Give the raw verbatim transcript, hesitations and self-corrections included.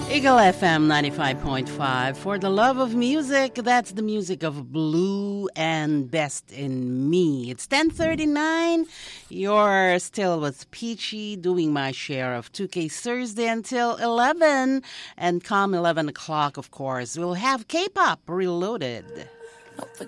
Eagle F M ninety-five point five. For the love of music, that's the music of Blue and Best in Me. It's ten thirty-nine. You're still with Peachy doing my share of two K Thursday until eleven. And come eleven o'clock, of course, we'll have K-pop Reloaded. Don't